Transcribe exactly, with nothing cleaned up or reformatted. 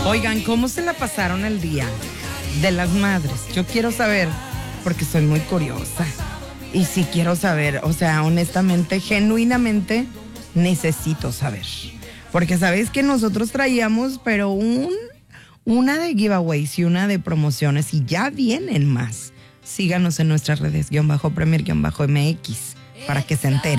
Oigan, ¿cómo se la pasaron el día de las madres? Yo quiero saber, porque soy muy curiosa. Y sí quiero saber, o sea, honestamente, genuinamente, necesito saber. Porque sabes que nosotros traíamos, pero un, una de giveaways y una de promociones, y ya vienen más. Síganos en nuestras redes, guión bajo premier, guión bajo M X, para que se enteren.